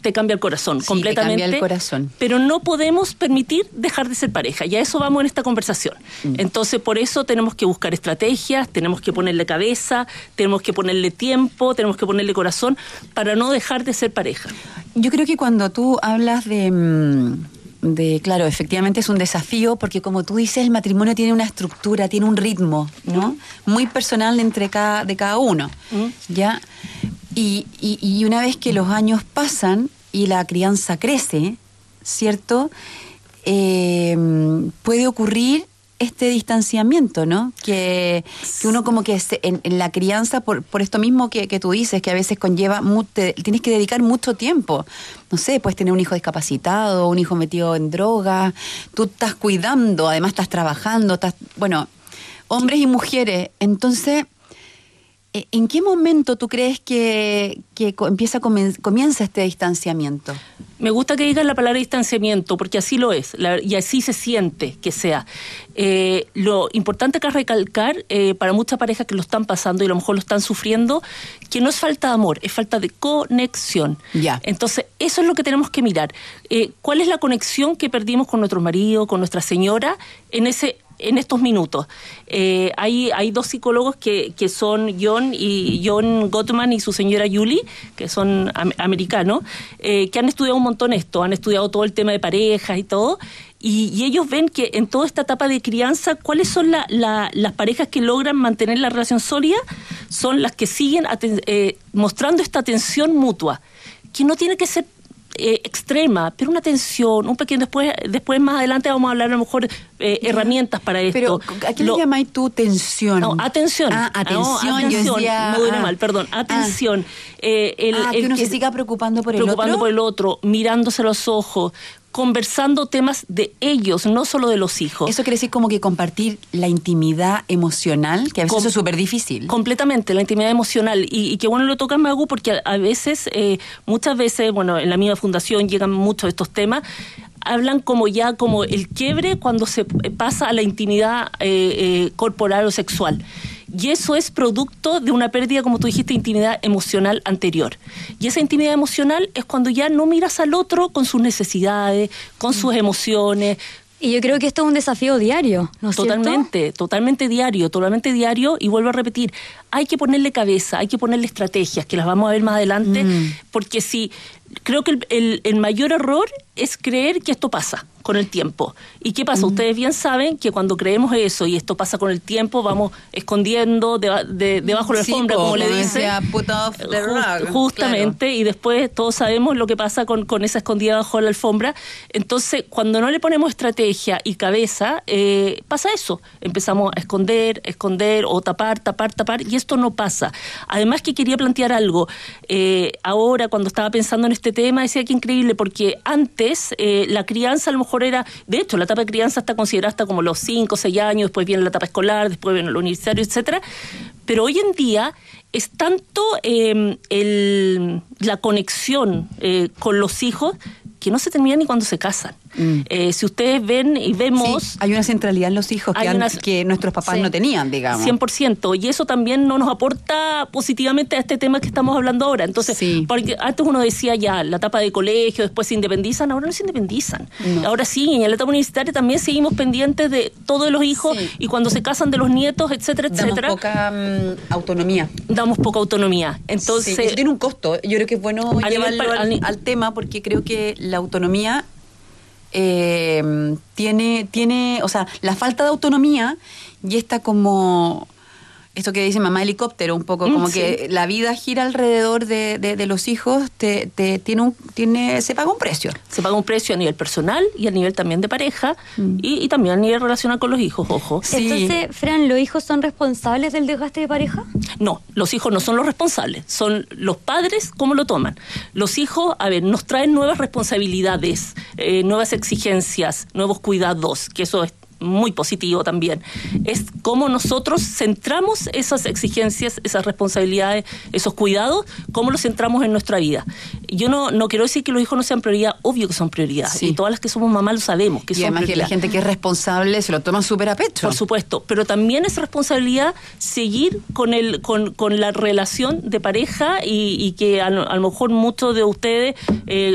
te cambia el corazón, sí, completamente. Te cambia el corazón. Pero no podemos permitir dejar de ser pareja, y a eso vamos en esta conversación. Entonces, por eso tenemos que buscar estrategias, tenemos que ponerle cabeza, tenemos que ponerle tiempo, tenemos que ponerle corazón, para no dejar de ser pareja. Yo creo que cuando tú hablas claro, efectivamente es un desafío, porque como tú dices, el matrimonio tiene una estructura, tiene un ritmo, ¿no? Muy personal de cada uno, ¿ya? Y una vez que los años pasan y la crianza crece, ¿cierto? Puede ocurrir este distanciamiento, ¿no? Que uno como que en la crianza, por esto mismo que tú dices, que a veces conlleva, tienes que dedicar mucho tiempo. No sé, puedes tener un hijo discapacitado, un hijo metido en droga, tú estás cuidando, además estás trabajando, bueno, hombres y mujeres. Entonces, ¿en qué momento tú crees que comienza este distanciamiento? Me gusta que digas la palabra distanciamiento, porque así lo es, y así se siente que sea. Lo importante que es recalcar, para muchas parejas que lo están pasando y a lo mejor lo están sufriendo, que no es falta de amor, es falta de conexión. Ya. Entonces, eso es lo que tenemos que mirar. ¿Cuál es la conexión que perdimos con nuestro marido, con nuestra señora, en estos minutos? Hay dos psicólogos que son John Gottman y su señora Julie, que son americanos, que han estudiado un montón esto, han estudiado todo el tema de parejas y todo, y ellos ven que en toda esta etapa de crianza, ¿cuáles son las parejas que logran mantener la relación sólida? Son las que siguen mostrando esta atención mutua, que no tiene que ser extrema, pero una atención, un pequeño, después más adelante vamos a hablar a lo mejor herramientas para esto. Pero, ¿a qué le llamáis tú tensión? No, atención. Atención. No, atención. Yo decía, me duele mal, perdón. Atención. Que uno se siga preocupando por el otro, mirándose a los ojos, conversando temas de ellos, no solo de los hijos. Eso quiere decir como que compartir la intimidad emocional, que a veces eso es súper difícil. Completamente, la intimidad emocional. Y qué bueno lo toca Magu, porque a veces, muchas veces, bueno, en la misma fundación llegan muchos de estos temas, hablan como el quiebre cuando se pasa a la intimidad corporal o sexual. Y eso es producto de una pérdida, como tú dijiste, de intimidad emocional anterior. Y esa intimidad emocional es cuando ya no miras al otro con sus necesidades, con sus emociones. Y yo creo que esto es un desafío diario, ¿no es cierto? Totalmente diario. Y vuelvo a repetir, hay que ponerle cabeza, hay que ponerle estrategias, que las vamos a ver más adelante, porque creo que el mayor error es creer que esto pasa con el tiempo. ¿Y qué pasa? Ustedes bien saben que cuando creemos eso y esto pasa con el tiempo, vamos escondiendo debajo de la alfombra, como le dicen. Justamente, claro. Y después todos sabemos lo que pasa con esa escondida bajo la alfombra. Entonces, cuando no le ponemos estrategia y cabeza, pasa eso. Empezamos a esconder o tapar, y esto no pasa. Además que quería plantear algo. Ahora, cuando estaba pensando en este tema, decía que increíble, porque antes la crianza a lo mejor era, de hecho, la etapa de crianza está considerada hasta como los 5 o 6 años, después viene la etapa escolar, después viene el universitario, etcétera. Pero hoy en día es tanto la conexión con los hijos que no se termina ni cuando se casan. Si ustedes ven y vemos... Sí, hay una centralidad en los hijos que nuestros papás no tenían, digamos. 100%, y eso también no nos aporta positivamente a este tema que estamos hablando ahora. Entonces, porque antes uno decía ya, la etapa de colegio, después se independizan, ahora no se independizan. No. Ahora sí, en la etapa universitaria también seguimos pendientes de todos los hijos, y cuando se casan de los nietos, etcétera, etcétera. Damos poca autonomía. Damos poca autonomía. Entonces, eso tiene un costo. Yo creo que es bueno llevarlo al tema, porque creo que la autonomía tiene, o sea, la falta de autonomía y está como esto que dice mamá helicóptero, un poco como que la vida gira alrededor de los hijos, se paga un precio. Se paga un precio a nivel personal y a nivel también de pareja, y también a nivel relacional con los hijos, ojo. Sí. Entonces, Fran, ¿los hijos son responsables del desgaste de pareja? No, los hijos no son los responsables, son los padres cómo lo toman. Los hijos, nos traen nuevas responsabilidades, nuevas exigencias, nuevos cuidados, que eso es muy positivo también. Es cómo nosotros centramos esas exigencias, esas responsabilidades, esos cuidados, cómo los centramos en nuestra vida. Yo no quiero decir que los hijos no sean prioridad, obvio que son prioridad, y todas las que somos mamás lo sabemos, que son prioridad. Y además que la gente que es responsable se lo toma súper a pecho. Por supuesto, pero también es responsabilidad seguir con la relación de pareja, y que a lo mejor muchos de ustedes